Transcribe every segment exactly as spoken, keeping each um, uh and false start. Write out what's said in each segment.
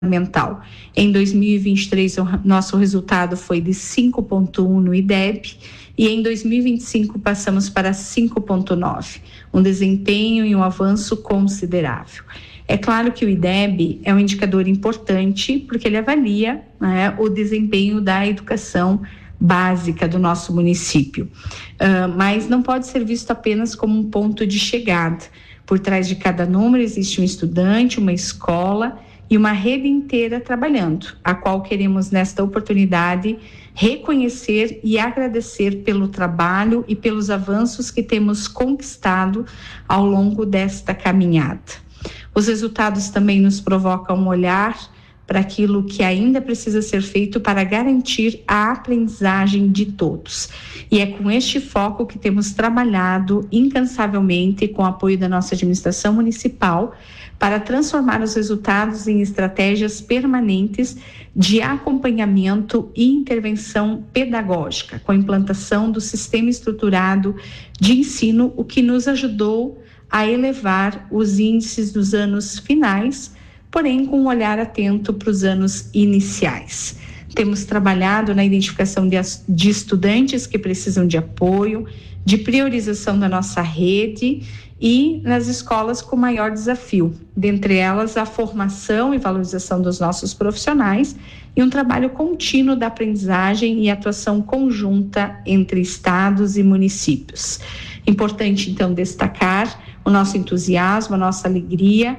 mental. Em dois mil e vinte e três, o nosso resultado foi de cinco vírgula um no I D E B e em dois mil e vinte e cinco passamos para cinco vírgula nove, um desempenho e um avanço considerável. É claro que o I D E B é um indicador importante porque ele avalia, né, o desempenho da educação básica do nosso município, uh, mas não pode ser visto apenas como um ponto de chegada. Por trás de cada número existe um estudante, uma escola e uma rede inteira trabalhando, a qual queremos nesta oportunidade reconhecer e agradecer pelo trabalho e pelos avanços que temos conquistado ao longo desta caminhada. Os resultados também nos provocam um olhar para aquilo que ainda precisa ser feito para garantir a aprendizagem de todos. E é com este foco que temos trabalhado incansavelmente com o apoio da nossa administração municipal para transformar os resultados em estratégias permanentes de acompanhamento e intervenção pedagógica, com a implantação do sistema estruturado de ensino, o que nos ajudou a elevar os índices dos anos finais, porém com um olhar atento para os anos iniciais. Temos trabalhado na identificação de, de estudantes que precisam de apoio, de priorização da nossa rede e nas escolas com maior desafio, dentre elas a formação e valorização dos nossos profissionais e um trabalho contínuo da aprendizagem e atuação conjunta entre estados e municípios. Importante, então, destacar o nosso entusiasmo, a nossa alegria,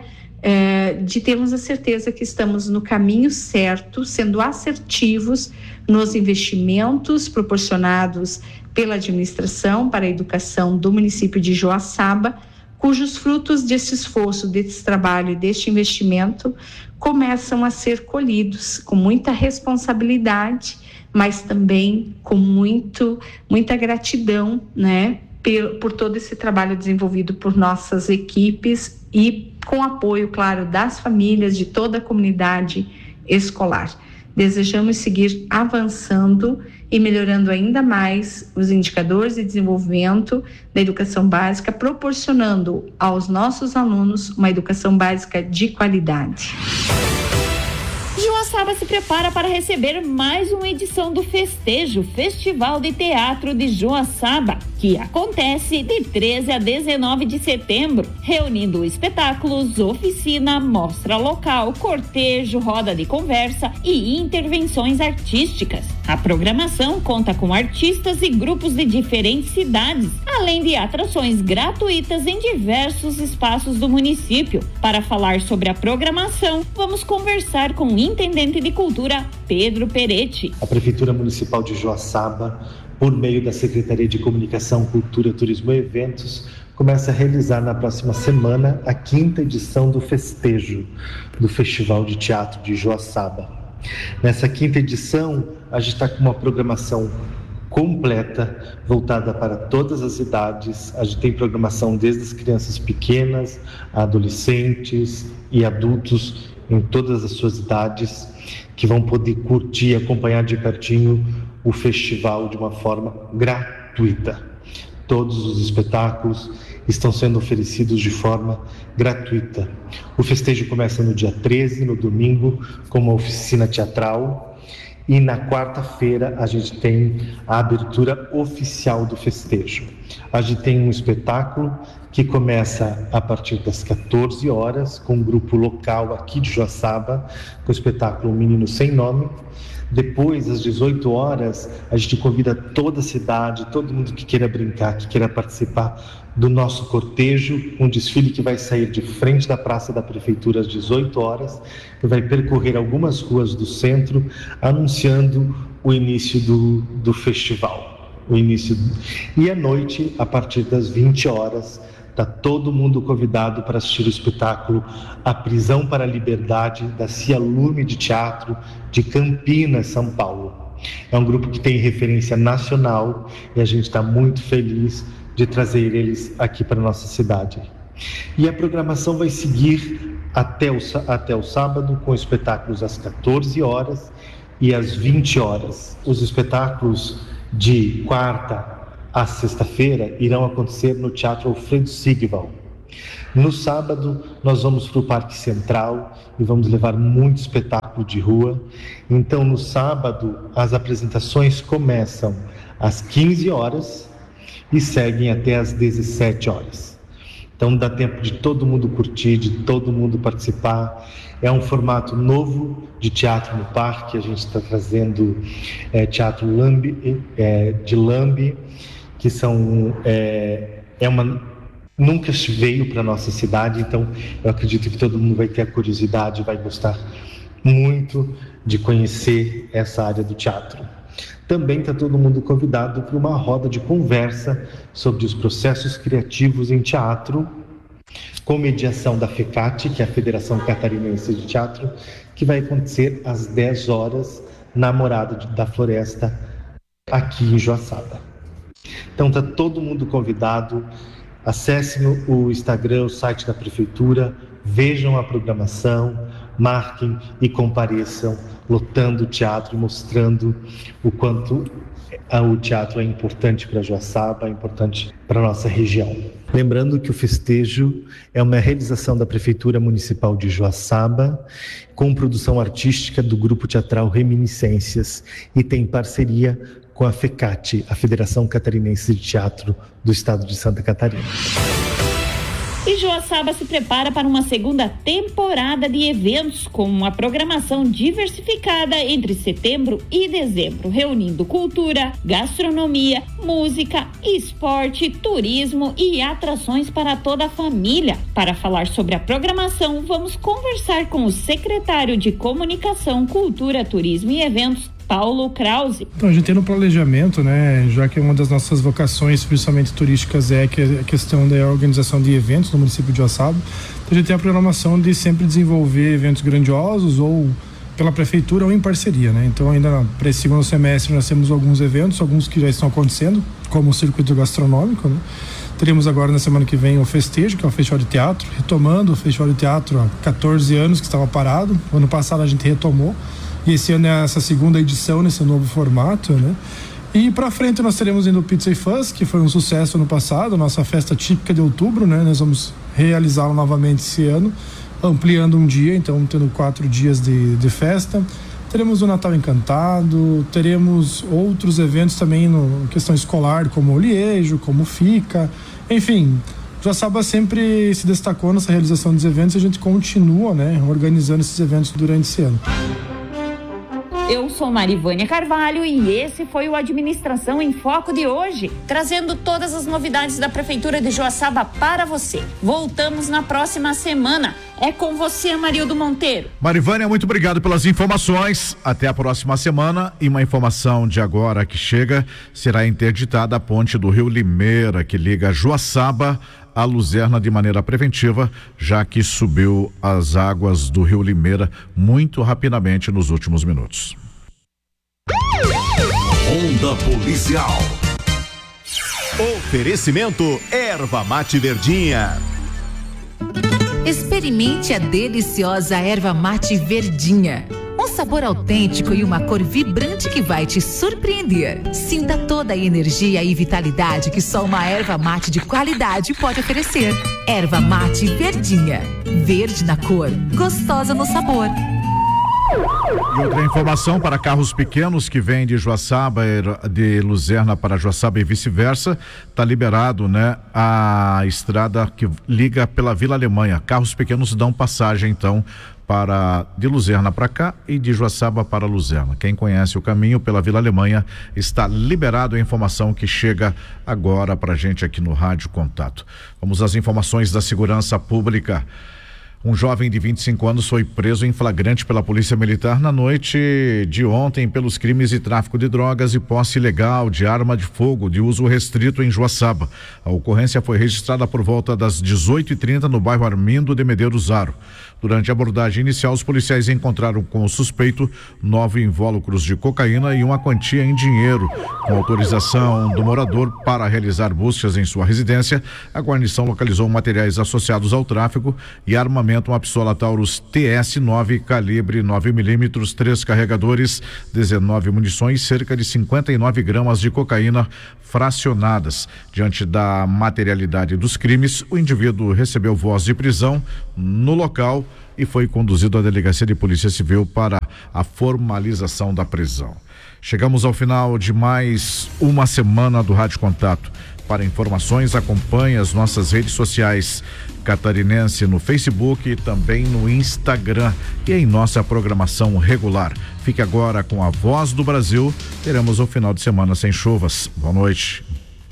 É, de termos a certeza que estamos no caminho certo, sendo assertivos nos investimentos proporcionados pela administração para a educação do município de Joaçaba, cujos frutos desse esforço, desse trabalho e deste investimento começam a ser colhidos com muita responsabilidade, mas também com muito, muita gratidão, né, por, por todo esse trabalho desenvolvido por nossas equipes e com apoio, claro, das famílias, de toda a comunidade escolar. Desejamos seguir avançando e melhorando ainda mais os indicadores de desenvolvimento da educação básica, proporcionando aos nossos alunos uma educação básica de qualidade. Joaçaba se prepara para receber mais uma edição do Festejo, Festival de Teatro de Joaçaba, que acontece de treze a dezenove de setembro, reunindo espetáculos, oficina, mostra local, cortejo, roda de conversa e intervenções artísticas. A programação conta com artistas e grupos de diferentes cidades, além de atrações gratuitas em diversos espaços do município. Para falar sobre a programação, vamos conversar com o intendente de cultura, Pedro Peretti. A Prefeitura Municipal de Joaçaba, por meio da Secretaria de Comunicação, Cultura, Turismo e Eventos, começa a realizar na próxima semana a quinta edição do Festejo, do Festival de Teatro de Joaçaba. Nessa quinta edição, a gente está com uma programação completa, voltada para todas as idades. A gente tem programação desde as crianças pequenas, adolescentes e adultos em todas as suas idades, que vão poder curtir e acompanhar de pertinho o festival de uma forma gratuita. Todos os espetáculos estão sendo oferecidos de forma gratuita. O festejo começa no dia treze, no domingo, com uma oficina teatral, e na quarta-feira a gente tem a abertura oficial do festejo. A gente tem um espetáculo que começa a partir das quatorze horas, com um grupo local aqui de Joaçaba, com o espetáculo Menino Sem Nome. Depois, às dezoito horas, a gente convida toda a cidade, todo mundo que queira brincar, que queira participar do nosso cortejo, um desfile que vai sair de frente da Praça da Prefeitura às dezoito horas e vai percorrer algumas ruas do centro, anunciando o início do, do festival. O início do... E à noite, a partir das vinte horas, está todo mundo convidado para assistir o espetáculo A Prisão para a Liberdade, da Cia Lume de Teatro, de Campinas, São Paulo. É um grupo que tem referência nacional e a gente está muito feliz de trazer eles aqui para a nossa cidade. E a programação vai seguir até o, até o sábado, com espetáculos às quatorze horas e às vinte horas. Os espetáculos de quarta a sexta-feira irão acontecer no Teatro Alfredo Sigval. No sábado, nós vamos para o Parque Central e vamos levar muito espetáculo de rua. Então, no sábado, as apresentações começam às quinze horas e seguem até às dezessete horas. Então, dá tempo de todo mundo curtir, de todo mundo participar. É um formato novo de teatro no parque. A gente está trazendo é, teatro lambe, é, de lambe, que são, é, é uma... nunca veio para a nossa cidade, então eu acredito que todo mundo vai ter a curiosidade, vai gostar muito de conhecer essa área do teatro. Também está todo mundo convidado para uma roda de conversa sobre os processos criativos em teatro, com mediação da FECAT, que é a Federação Catarinense de Teatro, que vai acontecer às dez horas na Morada da Floresta, aqui em Joaçaba. Então está todo mundo convidado. Acessem o Instagram, o site da Prefeitura, vejam a programação, marquem e compareçam, lotando o teatro e mostrando o quanto o teatro é importante para Joaçaba, é importante para a nossa região. Lembrando que o festejo é uma realização da Prefeitura Municipal de Joaçaba, com produção artística do Grupo Teatral Reminiscências, e tem parceria com a FECAT, a Federação Catarinense de Teatro do Estado de Santa Catarina. E Joaçaba se prepara para uma segunda temporada de eventos com uma programação diversificada entre setembro e dezembro, reunindo cultura, gastronomia, música, esporte, turismo e atrações para toda a família. Para falar sobre a programação, vamos conversar com o secretário de Comunicação, Cultura, Turismo e Eventos, Paulo Krause. Então, a gente tem no planejamento, né, já que uma das nossas vocações, principalmente turísticas, é a questão da organização de eventos no município de Joaçaba. Então, a gente tem a programação de sempre desenvolver eventos grandiosos ou pela prefeitura ou em parceria, né? Então, ainda para esse segundo semestre nós temos alguns eventos, alguns que já estão acontecendo, como o circuito gastronômico, né? Teremos agora na semana que vem o Festejo, que é o Festival de Teatro, retomando o Festival de Teatro há quatorze anos que estava parado. O ano passado a gente retomou. E esse ano é essa segunda edição nesse novo formato, né? E para frente nós teremos ainda o Pizza e Fuzz, que foi um sucesso ano passado, nossa festa típica de outubro, né? Nós vamos realizá-la novamente esse ano, ampliando um dia, então tendo quatro dias de, de festa. Teremos o Natal Encantado, teremos outros eventos também no questão escolar, como o Liejo, como o Fica, enfim. Joaçaba sempre se destacou nessa realização dos eventos e a gente continua, né, organizando esses eventos durante esse ano. Eu sou Marivânia Carvalho e esse foi o Administração em Foco de hoje, trazendo todas as novidades da Prefeitura de Joaçaba para você. Voltamos na próxima semana. É com você, Amarildo Monteiro. Marivânia, muito obrigado pelas informações. Até a próxima semana. E uma informação de agora que chega: será interditada a ponte do Rio Limeira, que liga Joaçaba a Luzerna de maneira preventiva, já que subiu as águas do Rio Limeira muito rapidamente nos últimos minutos. Onda Policial. Oferecimento Erva Mate Verdinha. Experimente a deliciosa Erva Mate Verdinha. Um sabor autêntico e uma cor vibrante que vai te surpreender. Sinta toda a energia e vitalidade que só uma erva mate de qualidade pode oferecer. Erva Mate Verdinha. Verde na cor, gostosa no sabor. E outra informação para carros pequenos que vêm de Joaçaba, de Luzerna para Joaçaba e vice-versa, está liberado, né, a estrada que liga pela Vila Alemanha. Carros pequenos dão passagem, então, para de Luzerna para cá e de Joaçaba para Luzerna. Quem conhece o caminho pela Vila Alemanha está liberado. A informação que chega agora para a gente aqui no Rádio Contato. Vamos às informações da segurança pública. Um jovem de vinte e cinco anos foi preso em flagrante pela Polícia Militar na noite de ontem pelos crimes de tráfico de drogas e posse ilegal de arma de fogo de uso restrito em Joaçaba. A ocorrência foi registrada por volta das dezoito e trinta no bairro Armindo de Medeiros Aro. Durante a abordagem inicial, os policiais encontraram com o suspeito nove invólucros de cocaína e uma quantia em dinheiro. Com autorização do morador para realizar buscas em sua residência, a guarnição localizou materiais associados ao tráfico e armamento, uma pistola Taurus T S nove, calibre nove milímetros, três carregadores, dezenove munições, cerca de cinquenta e nove gramas de cocaína fracionadas. Diante da materialidade dos crimes, o indivíduo recebeu voz de prisão no local e foi conduzido à delegacia de polícia civil para a formalização da prisão. Chegamos ao final de mais uma semana do Rádio Contato. Para informações, acompanhe as nossas redes sociais Catarinense no Facebook e também no Instagram e em nossa programação regular. Fique agora com a Voz do Brasil. Teremos um final de semana sem chuvas. Boa noite.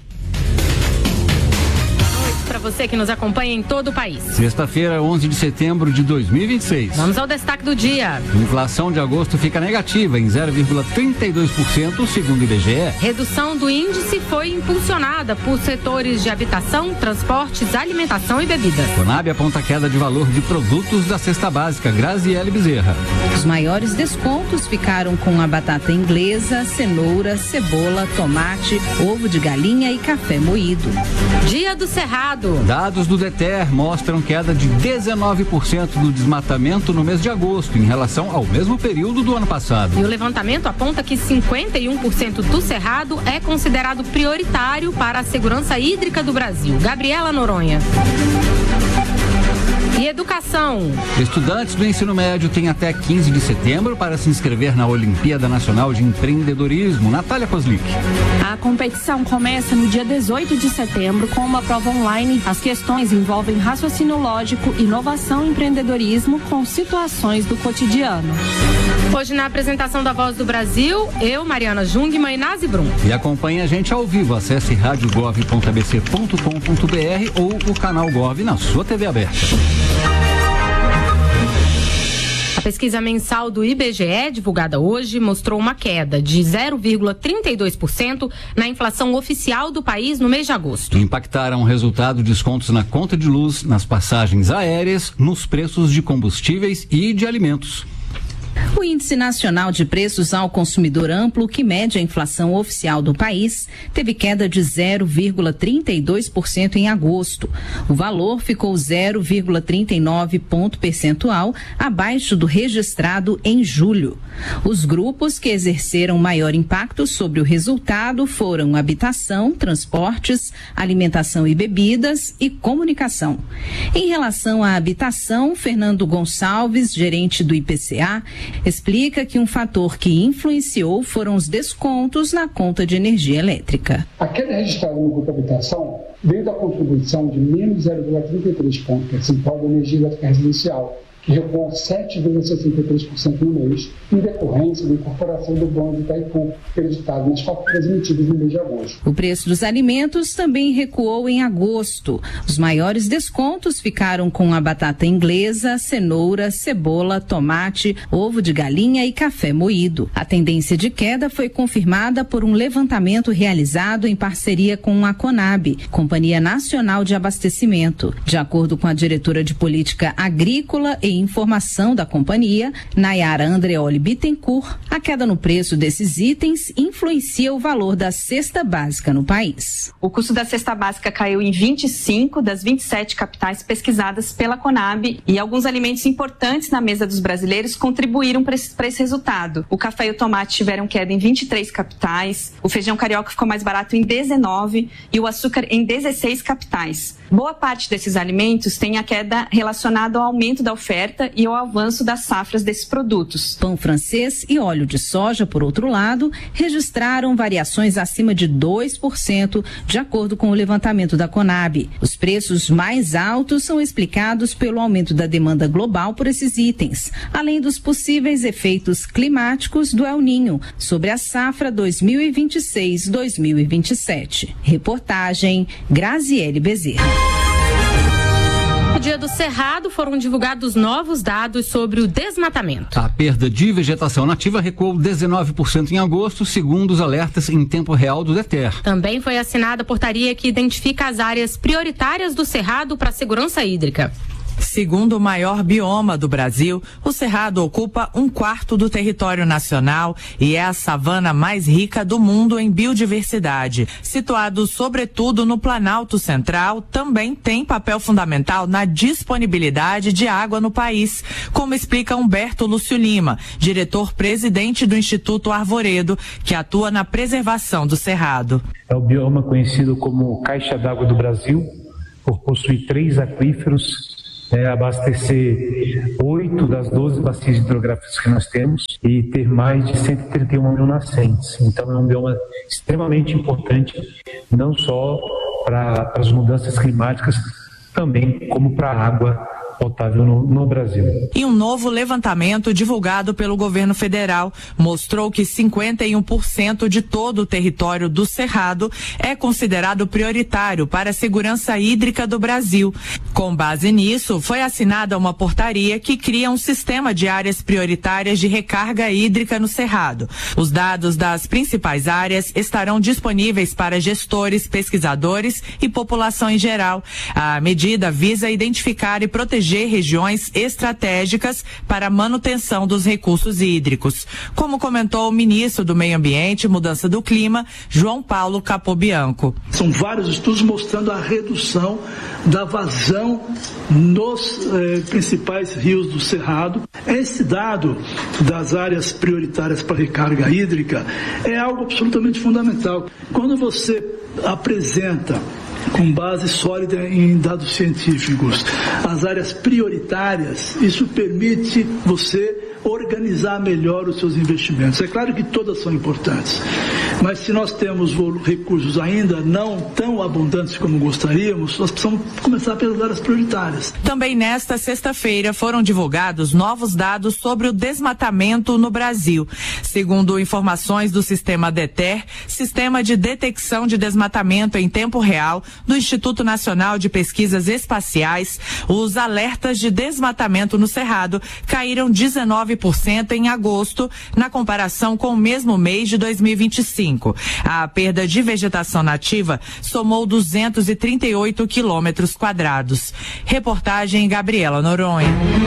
Para você que nos acompanha em todo o país. Sexta-feira, onze de setembro de dois mil e vinte e seis. Vamos ao destaque do dia. Inflação de agosto fica negativa em zero vírgula trinta e dois por cento, segundo o I B G E. Redução do índice foi impulsionada por setores de habitação, transportes, alimentação e bebidas. Conab aponta queda de valor de produtos da cesta básica. Graziele Bezerra. Os maiores descontos ficaram com a batata inglesa, cenoura, cebola, tomate, ovo de galinha e café moído. Dia do Cerrado. Dados do DETER mostram queda de dezenove por cento do desmatamento no mês de agosto, em relação ao mesmo período do ano passado. E o levantamento aponta que cinquenta e um por cento do Cerrado é considerado prioritário para a segurança hídrica do Brasil. Gabriela Noronha. E educação. Estudantes do ensino médio têm até quinze de setembro para se inscrever na Olimpíada Nacional de Empreendedorismo. Natália Kozlik. A competição começa no dia dezoito de setembro com uma prova online. As questões envolvem raciocínio lógico, inovação e empreendedorismo com situações do cotidiano. Hoje na apresentação da Voz do Brasil, eu, Mariana Jungmann e Nazi Brum. E acompanhe a gente ao vivo. Acesse rádio gov ponto a b c ponto com ponto b r ou o canal Gov na sua T V aberta. A pesquisa mensal do I B G E, divulgada hoje, mostrou uma queda de zero vírgula trinta e dois por cento na inflação oficial do país no mês de agosto. Impactaram o resultado descontos na conta de luz, nas passagens aéreas, nos preços de combustíveis e de alimentos. O Índice Nacional de Preços ao Consumidor Amplo, que mede a inflação oficial do país, teve queda de zero vírgula trinta e dois por cento em agosto. O valor ficou zero vírgula trinta e nove ponto percentual abaixo do registrado em julho. Os grupos que exerceram maior impacto sobre o resultado foram habitação, transportes, alimentação e bebidas e comunicação. Em relação à habitação, Fernando Gonçalves, gerente do I P C A, explica que um fator que influenciou foram os descontos na conta de energia elétrica. A queda registrada no grupo habitação veio da contribuição de menos zero vírgula trinta e três pontos percentual da energia elétrica residencial, que recuou sete vírgula sessenta e três por cento no mês, em decorrência da incorporação do bônus do Itaipu, acreditado nas faturas emitidas no mês de agosto. O preço dos alimentos também recuou em agosto. Os maiores descontos ficaram com a batata inglesa, cenoura, cebola, tomate, ovo de galinha e café moído. A tendência de queda foi confirmada por um levantamento realizado em parceria com a Conab, Companhia Nacional de Abastecimento. De acordo com a diretora de Política Agrícola e Informação da companhia, Nayara Andreoli Bittencourt, a queda no preço desses itens influencia o valor da cesta básica no país. O custo da cesta básica caiu em vinte e cinco das vinte e sete capitais pesquisadas pela Conab e alguns alimentos importantes na mesa dos brasileiros contribuíram para esse, para esse resultado. O café e o tomate tiveram queda em vinte e três capitais, o feijão carioca ficou mais barato em dezenove e o açúcar em dezesseis capitais. Boa parte desses alimentos tem a queda relacionada ao aumento da oferta e ao avanço das safras desses produtos. Pão francês e óleo de soja, por outro lado, registraram variações acima de dois por cento, de acordo com o levantamento da Conab. Os preços mais altos são explicados pelo aumento da demanda global por esses itens, além dos possíveis efeitos climáticos do El Niño sobre a safra dois mil e vinte e seis a dois mil e vinte e sete. Reportagem Graziele Bezerra. No dia do Cerrado foram divulgados novos dados sobre o desmatamento. A perda de vegetação nativa recuou dezenove por cento em agosto, segundo os alertas em tempo real do DETER. Também foi assinada a portaria que identifica as áreas prioritárias do Cerrado para a segurança hídrica. Segundo o maior bioma do Brasil, o Cerrado ocupa um quarto do território nacional e é a savana mais rica do mundo em biodiversidade. Situado sobretudo no Planalto Central, também tem papel fundamental na disponibilidade de água no país, como explica Humberto Lúcio Lima, diretor-presidente do Instituto Arvoredo, que atua na preservação do Cerrado. É o bioma conhecido como Caixa d'Água do Brasil, por possuir três aquíferos, é, abastecer oito das doze bacias hidrográficas que nós temos e ter mais de cento e trinta e um mil nascentes. Então é um bioma extremamente importante, não só para as mudanças climáticas, também como para a água potável no, no Brasil. E um novo levantamento divulgado pelo governo federal mostrou que cinquenta e um por cento de todo o território do Cerrado é considerado prioritário para a segurança hídrica do Brasil. Com base nisso, foi assinada uma portaria que cria um sistema de áreas prioritárias de recarga hídrica no Cerrado. Os dados das principais áreas estarão disponíveis para gestores, pesquisadores e população em geral. A medida visa identificar e proteger regiões estratégicas para a manutenção dos recursos hídricos, como comentou o ministro do Meio Ambiente e Mudança do Clima, João Paulo Capobianco. São vários estudos mostrando a redução da vazão nos eh, principais rios do Cerrado. Esse dado das áreas prioritárias para recarga hídrica é algo absolutamente fundamental. Quando você apresenta com base sólida em dados científicos as áreas prioritárias, isso permite você organizar melhor os seus investimentos. É claro que todas são importantes, mas se nós temos recursos ainda não tão abundantes como gostaríamos, nós precisamos começar pelas áreas prioritárias. Também nesta sexta-feira foram divulgados novos dados sobre o desmatamento no Brasil. Segundo informações do Sistema DETER, Sistema de Detecção de Desmatamento em Tempo Real, do Instituto Nacional de Pesquisas Espaciais, os alertas de desmatamento no Cerrado caíram dezenove por cento em agosto, na comparação com o mesmo mês de dois mil e vinte e cinco. A perda de vegetação nativa somou duzentos e trinta e oito quilômetros quadrados. Reportagem Gabriela Noronha.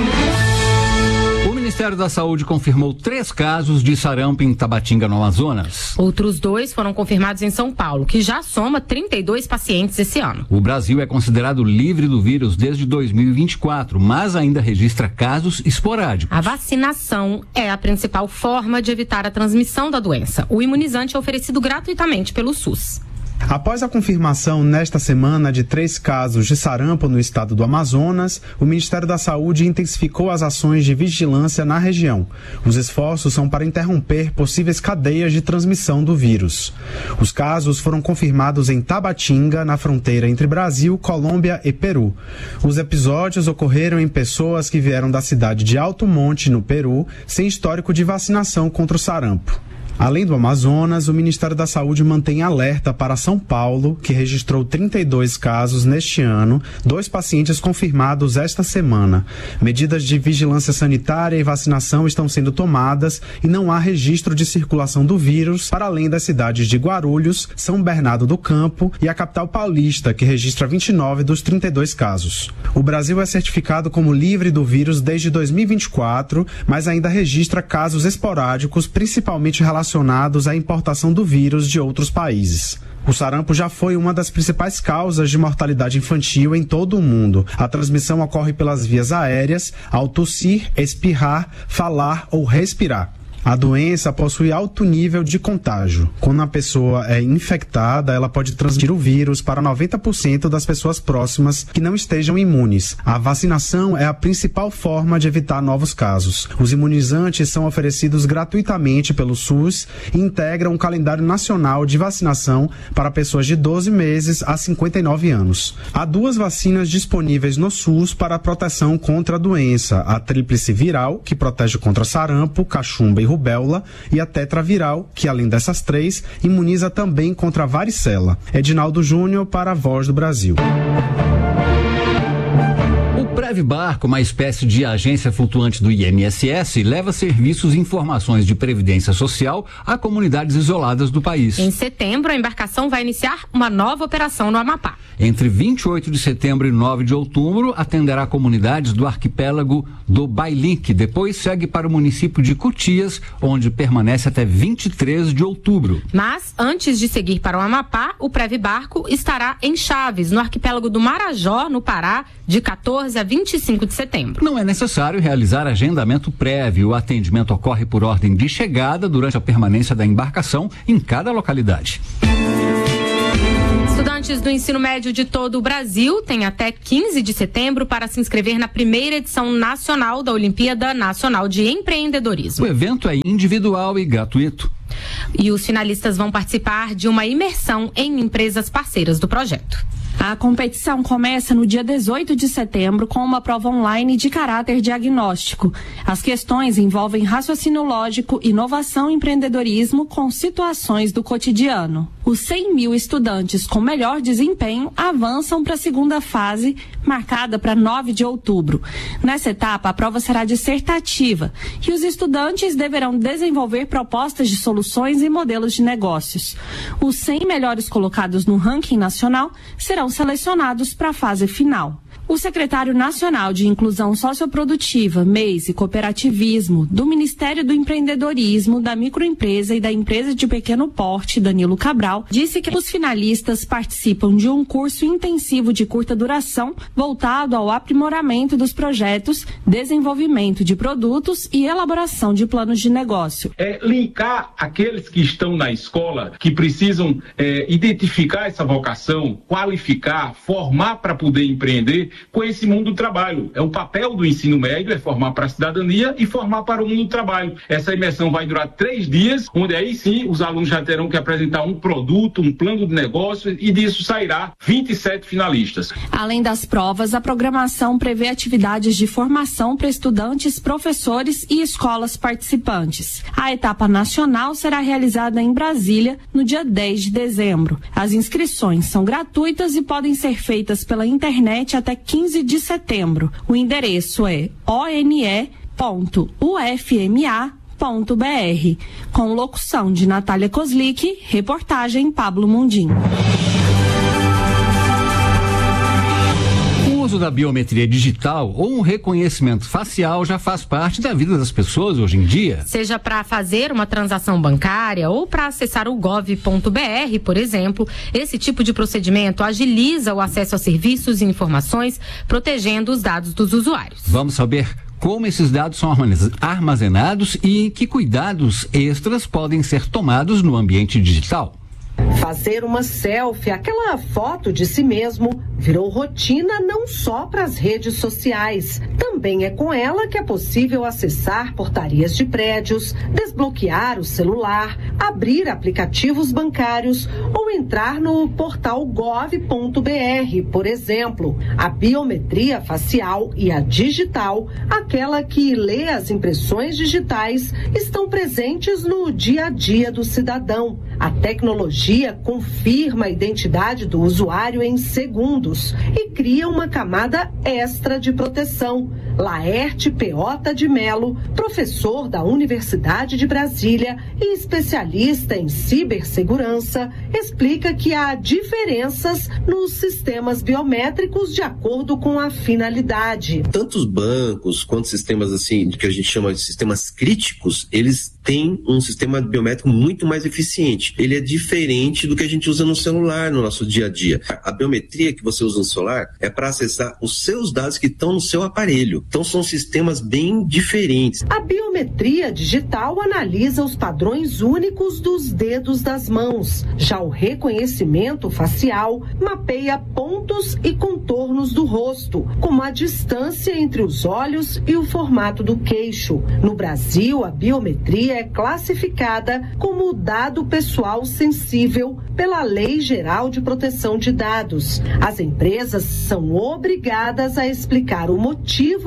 O Ministério da Saúde confirmou três casos de sarampo em Tabatinga, no Amazonas. Outros dois foram confirmados em São Paulo, que já soma trinta e dois pacientes esse ano. O Brasil é considerado livre do vírus desde dois mil e vinte e quatro, mas ainda registra casos esporádicos. A vacinação é a principal forma de evitar a transmissão da doença. O imunizante é oferecido gratuitamente pelo SUS. Após a confirmação nesta semana de três casos de sarampo no estado do Amazonas, o Ministério da Saúde intensificou as ações de vigilância na região. Os esforços são para interromper possíveis cadeias de transmissão do vírus. Os casos foram confirmados em Tabatinga, na fronteira entre Brasil, Colômbia e Peru. Os episódios ocorreram em pessoas que vieram da cidade de Alto Monte, no Peru, sem histórico de vacinação contra o sarampo. Além do Amazonas, o Ministério da Saúde mantém alerta para São Paulo, que registrou trinta e dois casos neste ano, dois pacientes confirmados esta semana. Medidas de vigilância sanitária e vacinação estão sendo tomadas e não há registro de circulação do vírus para além das cidades de Guarulhos, São Bernardo do Campo e a capital paulista, que registra vinte e nove dos trinta e dois casos. O Brasil é certificado como livre do vírus desde dois mil e vinte e quatro, mas ainda registra casos esporádicos, principalmente relacionados relacionados à importação do vírus de outros países. O sarampo já foi uma das principais causas de mortalidade infantil em todo o mundo. A transmissão ocorre pelas vias aéreas, ao tossir, espirrar, falar ou respirar. A doença possui alto nível de contágio. Quando a pessoa é infectada, ela pode transmitir o vírus para noventa por cento das pessoas próximas que não estejam imunes. A vacinação é a principal forma de evitar novos casos. Os imunizantes são oferecidos gratuitamente pelo SUS e integram um calendário nacional de vacinação para pessoas de doze meses a cinquenta e nove anos. Há duas vacinas disponíveis no SUS para a proteção contra a doença: a tríplice viral, que protege contra sarampo, cachumba e rubéola, e a tetraviral, que além dessas três, imuniza também contra a varicela. Edinaldo Júnior para a Voz do Brasil. Previbarco, uma espécie de agência flutuante do I N S S, leva serviços e informações de previdência social a comunidades isoladas do país. Em setembro, a embarcação vai iniciar uma nova operação no Amapá. Entre vinte e oito de setembro e nove de outubro, atenderá comunidades do arquipélago do Bailim, que depois segue para o município de Cutias, onde permanece até vinte e três de outubro. Mas, antes de seguir para o Amapá, o Previbarco estará em Chaves, no arquipélago do Marajó, no Pará, de quatorze a vinte e cinco de setembro. Não é necessário realizar agendamento prévio. O atendimento ocorre por ordem de chegada durante a permanência da embarcação em cada localidade. Estudantes do ensino médio de todo o Brasil têm até quinze de setembro para se inscrever na primeira edição nacional da Olimpíada Nacional de Empreendedorismo. O evento é individual e gratuito. E os finalistas vão participar de uma imersão em empresas parceiras do projeto. A competição começa no dia dezoito de setembro com uma prova online de caráter diagnóstico. As questões envolvem raciocínio lógico, inovação e empreendedorismo com situações do cotidiano. Os cem mil estudantes com melhor desempenho avançam para a segunda fase, marcada para nove de outubro. Nessa etapa, a prova será dissertativa e os estudantes deverão desenvolver propostas de soluções e modelos de negócios. Os cem melhores colocados no ranking nacional serão selecionados para a fase final. O secretário nacional de Inclusão Socioprodutiva, M E I S e Cooperativismo, do Ministério do Empreendedorismo, da Microempresa e da Empresa de Pequeno Porte, Danilo Cabral, disse que os finalistas participam de um curso intensivo de curta duração voltado ao aprimoramento dos projetos, desenvolvimento de produtos e elaboração de planos de negócio. É linkar aqueles que estão na escola, que precisam é, identificar essa vocação, qualificar, formar para poder empreender, com esse mundo do trabalho. É o papel do ensino médio, é formar para a cidadania e formar para o mundo do trabalho. Essa imersão vai durar três dias, onde aí sim os alunos já terão que apresentar um produto, um plano de negócio, e disso sairá vinte e sete finalistas. Além das provas, a programação prevê atividades de formação para estudantes, professores e escolas participantes. A etapa nacional será realizada em Brasília no dia dez de dezembro. As inscrições são gratuitas e podem ser feitas pela internet até quinze de setembro. O endereço é o n e ponto u f m a ponto b r. Com locução de Natália Kozlik, reportagem Pablo Mundim. O uso da biometria digital ou um reconhecimento facial já faz parte da vida das pessoas hoje em dia. Seja para fazer uma transação bancária ou para acessar o gov ponto b r, por exemplo, esse tipo de procedimento agiliza o acesso a serviços e informações, protegendo os dados dos usuários. Vamos saber como esses dados são armazenados e que cuidados extras podem ser tomados no ambiente digital. Fazer uma selfie, aquela foto de si mesmo, virou rotina não só para as redes sociais. Também é com ela que é possível acessar portarias de prédios, desbloquear o celular, abrir aplicativos bancários ou entrar no portal gov ponto b r, por exemplo. A biometria facial e a digital, aquela que lê as impressões digitais, estão presentes no dia a dia do cidadão. A tecnologia confirma a identidade do usuário em segundos e cria uma camada extra de proteção. Laerte Peota de Melo, professor da Universidade de Brasília e especialista em cibersegurança, explica que há diferenças nos sistemas biométricos de acordo com a finalidade. Tanto os bancos quanto sistemas assim, que a gente chama de sistemas críticos, eles têm um sistema biométrico muito mais eficiente. Ele é diferente do que a gente usa no celular, no nosso dia a dia. A biometria que você usa no celular é para acessar os seus dados que estão no seu aparelho. Então são sistemas bem diferentes. A biometria digital analisa os padrões únicos dos dedos das mãos. Já o reconhecimento facial mapeia pontos e contornos do rosto, como a distância entre os olhos e o formato do queixo. No Brasil, a biometria é classificada como dado pessoal sensível pela Lei Geral de Proteção de Dados. As empresas são obrigadas a explicar o motivo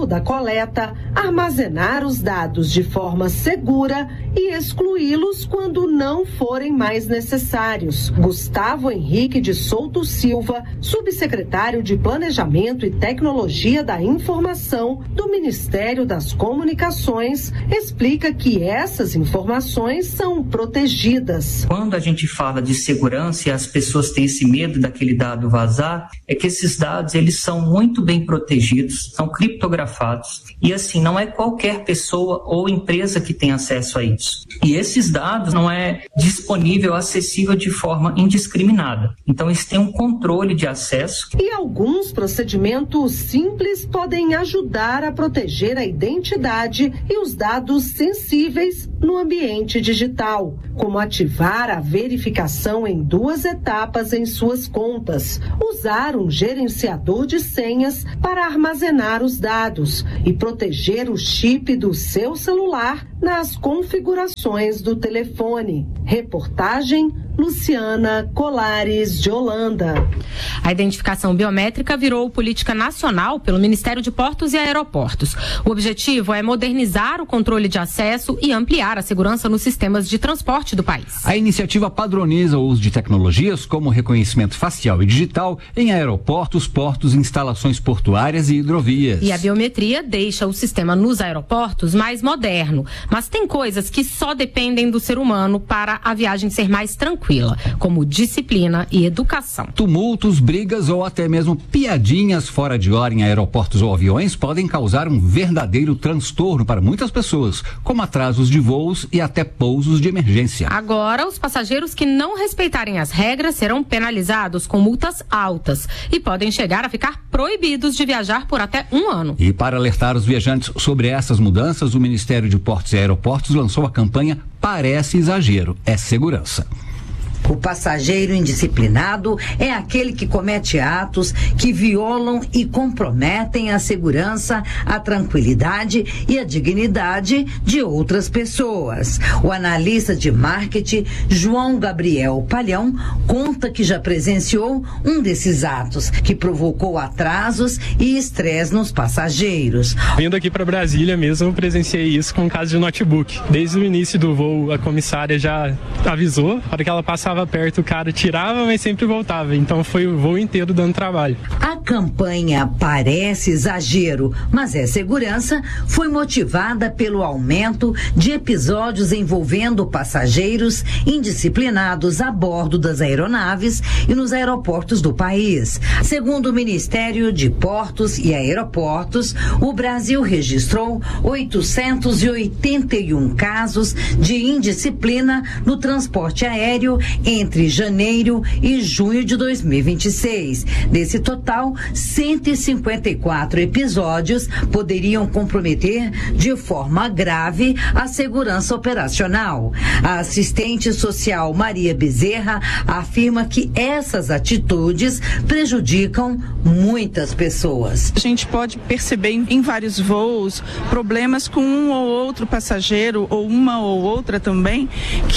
objetivo da coleta, armazenar os dados de forma segura e excluí-los quando não forem mais necessários. Gustavo Henrique de Souto Silva, subsecretário de Planejamento e Tecnologia da Informação do Ministério das Comunicações, explica que essas informações são protegidas. Quando a gente fala de segurança e as pessoas têm esse medo daquele dado vazar, é que esses dados eles são muito bem protegidos, são criptografados e assim não é qualquer pessoa ou empresa que tem acesso a isso. E esses dados não é disponível, acessível de forma indiscriminada. Então eles têm um controle de acesso. E alguns procedimentos simples podem ajudar a proteger a identidade e os dados sensíveis no ambiente digital, como ativar a verificação em duas etapas em suas contas, usar um gerenciador de senhas para armazenar os dados e proteger o chip do seu celular nas configurações do telefone. Reportagem Luciana Colares de Holanda. A identificação biométrica virou política nacional pelo Ministério de Portos e Aeroportos. O objetivo é modernizar o controle de acesso e ampliar a segurança nos sistemas de transporte do país. A iniciativa padroniza o uso de tecnologias como reconhecimento facial e digital em aeroportos, portos, instalações portuárias e hidrovias. E a biometria deixa o sistema nos aeroportos mais moderno, mas tem coisas que só dependem do ser humano para a viagem ser mais tranquila, como disciplina e educação. Tumultos, brigas ou até mesmo piadinhas fora de hora em aeroportos ou aviões podem causar um verdadeiro transtorno para muitas pessoas, como atrasos de voos e até pousos de emergência. Agora, os passageiros que não respeitarem as regras serão penalizados com multas altas e podem chegar a ficar proibidos de viajar por até um ano. E para alertar os viajantes sobre essas mudanças, o Ministério de Portos e Aeroportos lançou a campanha Parece Exagero, é Segurança. O passageiro indisciplinado é aquele que comete atos que violam e comprometem a segurança, a tranquilidade e a dignidade de outras pessoas. O analista de marketing João Gabriel Palhão conta que já presenciou um desses atos que provocou atrasos e estresse nos passageiros. Vindo aqui para Brasília mesmo, eu presenciei isso com o caso de notebook. Desde o início do voo, a comissária já avisou, para que ela passava perto, o cara tirava, mas sempre voltava. Então foi o voo inteiro dando trabalho. A campanha Parece Exagero, mas é Segurança foi motivada pelo aumento de episódios envolvendo passageiros indisciplinados a bordo das aeronaves e nos aeroportos do país. Segundo o Ministério de Portos e Aeroportos, o Brasil registrou oitocentos e oitenta e um casos de indisciplina no transporte aéreo entre janeiro e junho de dois mil e vinte e seis. Desse total, cento e cinquenta e quatro episódios poderiam comprometer de forma grave a segurança operacional. A assistente social Maria Bezerra afirma que essas atitudes prejudicam muitas pessoas. A gente pode perceber em vários voos problemas com um ou outro passageiro ou uma ou outra também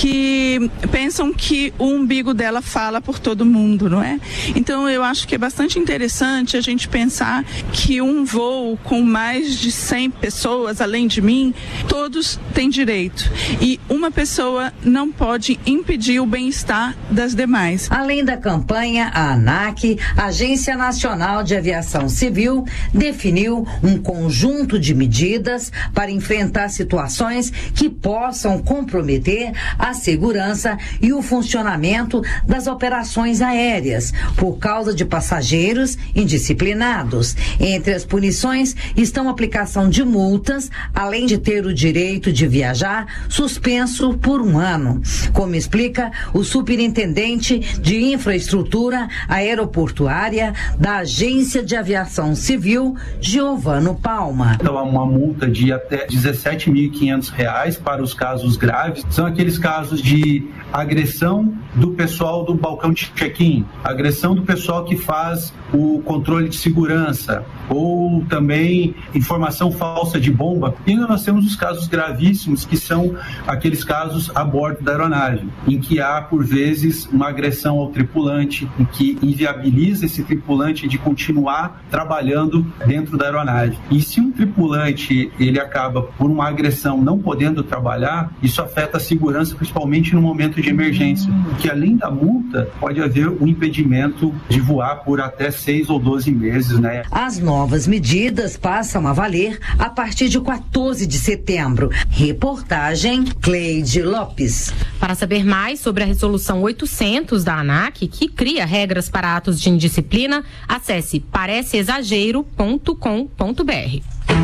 que pensam que o umbigo dela fala por todo mundo, não é? Então eu acho que é bastante interessante a gente pensar que um voo com mais de cem pessoas, além de mim, todos têm direito. E uma pessoa não pode impedir o bem-estar das demais. Além da campanha, a ANAC, Agência Nacional de Aviação Civil, definiu um conjunto de medidas para enfrentar situações que possam comprometer a segurança e o funcionamento das operações aéreas por causa de passageiros indisciplinados. Entre as punições estão a aplicação de multas, além de ter o direito de viajar suspenso por um ano, como explica o superintendente de infraestrutura aeroportuária da Agência de Aviação Civil, Giovano Palma. Então, há uma multa de até dezessete mil e quinhentos reais para os casos graves. São aqueles casos de agressão agressão do pessoal do balcão de check-in, agressão do pessoal que faz o controle de segurança, ou também informação falsa de bomba. E ainda nós temos os casos gravíssimos, que são aqueles casos a bordo da aeronave, em que há, por vezes, uma agressão ao tripulante, em que inviabiliza esse tripulante de continuar trabalhando dentro da aeronave. E se um tripulante ele acaba, por uma agressão, não podendo trabalhar, isso afeta a segurança, principalmente no momento de emergência, porque além da multa, pode haver o impedimento de voar por até seis ou doze meses, né? As novas medidas passam a valer a partir de quatorze de setembro. Reportagem Cleide Lopes. Para saber mais sobre a resolução oitocentos da ANAC, que cria regras para atos de indisciplina, acesse parece exagero ponto com ponto br.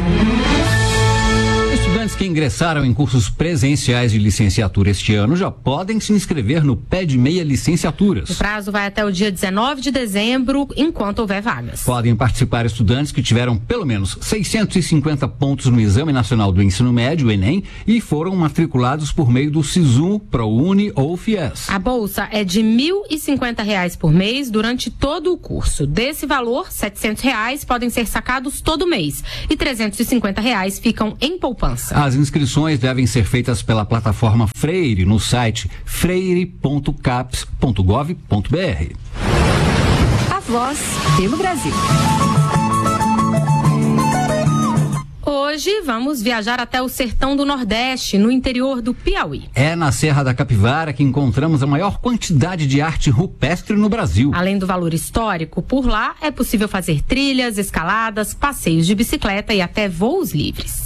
Estudantes que ingressaram em cursos presenciais de licenciatura este ano já podem se inscrever no P E D Meia Licenciaturas. O prazo vai até o dia dezenove de dezembro, enquanto houver vagas. Podem participar estudantes que tiveram pelo menos seiscentos e cinquenta pontos no Exame Nacional do Ensino Médio, Enem, e foram matriculados por meio do SISU, ProUni ou FIES. A bolsa é de mil e cinquenta reais por mês durante todo o curso. Desse valor, setecentos reais podem ser sacados todo mês e trezentos e cinquenta reais ficam em poupança. As inscrições devem ser feitas pela plataforma Freire no site freire ponto caps ponto gov ponto br. A Voz pelo Brasil. Hoje vamos viajar até o sertão do Nordeste, no interior do Piauí. É na Serra da Capivara que encontramos a maior quantidade de arte rupestre no Brasil. Além do valor histórico, por lá é possível fazer trilhas, escaladas, passeios de bicicleta e até voos livres.